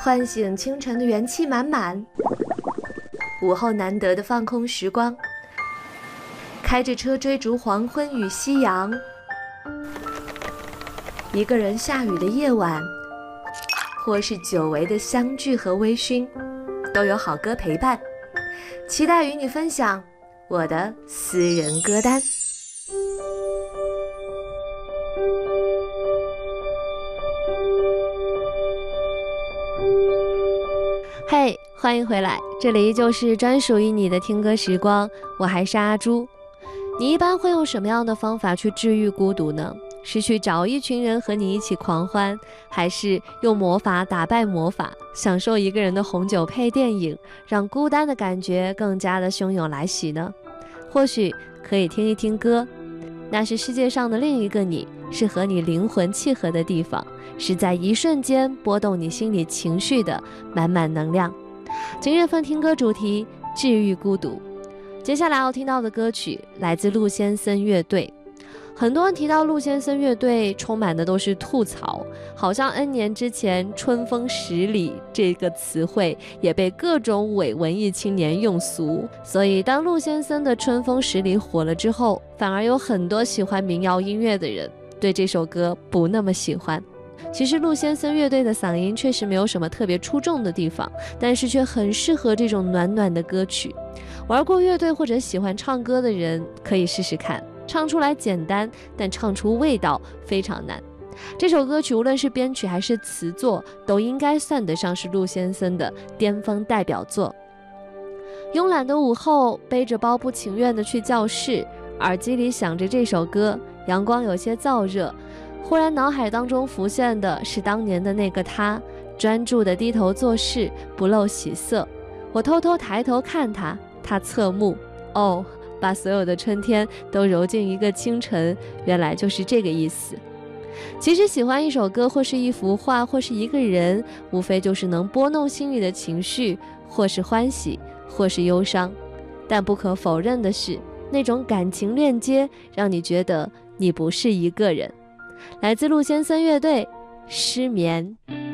唤醒清晨的元气满满，午后难得的放空时光，开着车追逐黄昏与夕阳，一个人下雨的夜晚，或是久违的相聚和微醺，都有好歌陪伴。期待与你分享我的私人歌单。嘿，欢迎回来，这里就是专属于你的听歌时光，我还是阿朱。你一般会用什么样的方法去治愈孤独呢？是去找一群人和你一起狂欢，还是用魔法打败魔法，享受一个人的红酒配电影，让孤单的感觉更加的汹涌来袭呢？或许可以听一听歌，那是世界上的另一个你，是和你灵魂契合的地方，是在一瞬间拨动你心里情绪的满满能量。今日份听歌主题：治愈孤独。接下来要听到的歌曲来自陆先森乐队。很多人提到陆先森乐队，充满的都是吐槽，好像 N 年之前春风十里这个词汇也被各种伪文艺青年用俗，所以当陆先森的春风十里火了之后，反而有很多喜欢民谣音乐的人对这首歌不那么喜欢。其实陆先森乐队的嗓音确实没有什么特别出众的地方，但是却很适合这种暖暖的歌曲。玩过乐队或者喜欢唱歌的人可以试试看，唱出来简单，但唱出味道非常难。这首歌曲无论是编曲还是词作，都应该算得上是陆先森的巅峰代表作。慵懒的午后，背着包不情愿地去教室，耳机里响着这首歌，阳光有些燥热，忽然脑海当中浮现的是当年的那个他，专注地低头做事，不露喜色。我偷偷抬头看他，他侧目，把所有的春天都揉进一个清晨，原来就是这个意思。其实喜欢一首歌或是一幅画或是一个人，无非就是能拨弄心里的情绪，或是欢喜或是忧伤。但不可否认的是，那种感情链接让你觉得你不是一个人。来自陆先森乐队，失眠。